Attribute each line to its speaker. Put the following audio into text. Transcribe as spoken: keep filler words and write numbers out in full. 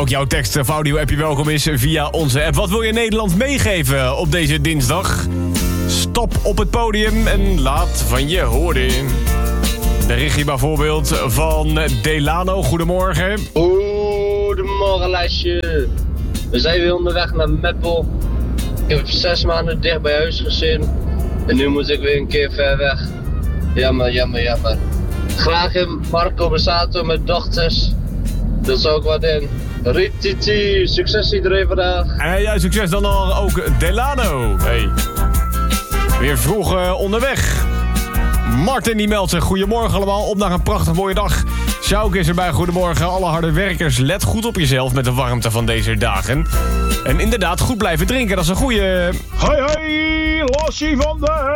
Speaker 1: ook jouw tekst of audio-appje welkom is via onze app. Wat wil je Nederland meegeven op deze dinsdag? Stap op het podium en laat van je horen. Berichtje bijvoorbeeld van Delano. Goedemorgen.
Speaker 2: Goedemorgen, lijstje. We zijn weer onderweg naar Meppel. Ik heb zes maanden dicht bij huis gezin. En nu moet ik weer een keer ver weg. Jammer, jammer, jammer. Graag in Marco Bassato met dochters. Dat is ook wat in. Rititi, succes iedereen vandaag.
Speaker 1: En ja, succes dan al ook Delano. Hey. Weer vroeg uh, onderweg. Martin die meldt zich. Goedemorgen allemaal, op naar een prachtig mooie dag. Sjouk is erbij, goedemorgen. Alle harde werkers, let goed op jezelf met de warmte van deze dagen. En inderdaad, goed blijven drinken, dat is een goeie.
Speaker 3: Hoi hoi, Lassie van de